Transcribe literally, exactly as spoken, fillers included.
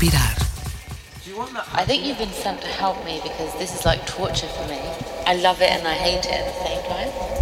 respirar. I think you've been sent to help me because this is like torture for me. I love it and I hate it at the same time.